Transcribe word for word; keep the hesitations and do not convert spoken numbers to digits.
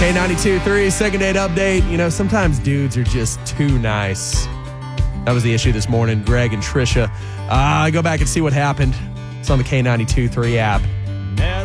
K ninety-two point three, second date update. You know, sometimes dudes are just too nice. That was the issue this morning, Greg and Trisha. Uh, go back and see what happened. It's on the K ninety-two point three app.